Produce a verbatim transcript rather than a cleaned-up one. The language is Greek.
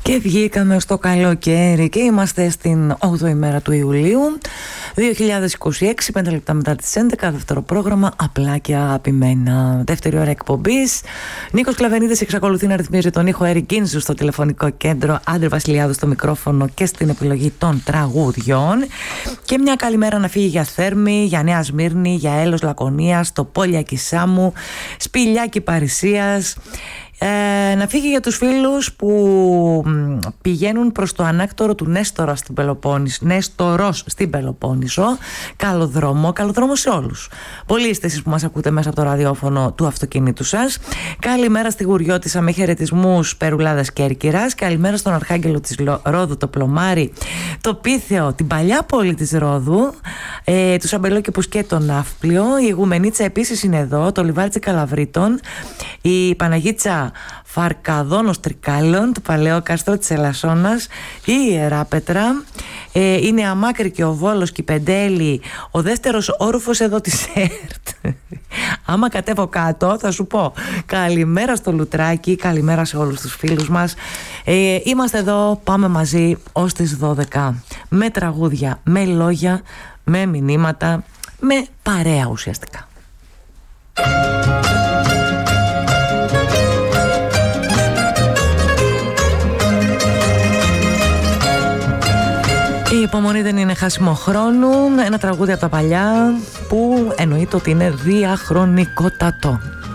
Και βγήκαμε στο καλοκαίρι και είμαστε στην όγδοη μέρα του Ιουλίου δύο χιλιάδες είκοσι έξι, πέντε λεπτά μετά τις έντεκα, δεύτερο πρόγραμμα απλά και αγαπημένα. Δεύτερη ώρα εκπομπής. Νίκος Κλαβενίδης εξακολουθεί να ρυθμίζει τον ήχο, Έρη Κίνζου στο τηλεφωνικό κέντρο, Άντρε Βασιλιάδου στο μικρόφωνο και στην επιλογή των τραγουδιών. Και μια καλημέρα να φύγει για Θέρμη, για Νέα Σμύρνη, για Έλος Λακωνίας, το Πόλιακι Σάμου, Σπηλιάκι Παρισίας. Ε, να φύγει για τους φίλους που πηγαίνουν προς το ανάκτορο του Νέστορα στην Πελοπόννησο, Νέστορος στην Πελοπόννησο. Καλό δρόμο, καλό δρόμο σε όλους. Πολλοί είστε εσείς που μας ακούτε μέσα από το ραδιόφωνο του αυτοκινήτου σας. Καλημέρα στη Γουριώτισσα με χαιρετισμούς Περουλάδας Κέρκυρας. Καλημέρα στον Αρχάγγελο της Ρόδου, το Πλωμάρι, το Πίθεο, την παλιά πόλη της Ρόδου, ε, τους Αμπελόκηπους και τον Ναύπλιο. Η Ιγουμενίτσα επίσης είναι εδώ, το Λιβάρτσι Καλαβρίτων, η Παναγίτσα Φαρκαδόνος Τρικάλων, το Παλαιό Κάστρο της Ελασσόνας, η Ιεράπετρα, ε, είναι Αμάκρη και ο Βόλος και η Πεντέλη, ο δεύτερος όροφος εδώ της ΕΡΤ. Άμα κατέβω κάτω θα σου πω καλημέρα στο Λουτράκι, καλημέρα σε όλους τους φίλους μας. ε, Είμαστε εδώ, πάμε μαζί ως τις δώδεκα, με τραγούδια, με λόγια, με μηνύματα, με παρέα ουσιαστικά. Η υπομονή δεν είναι χάσιμο χρόνου. Ένα τραγούδι από τα παλιά που εννοείται ότι είναι διαχρονικότατο.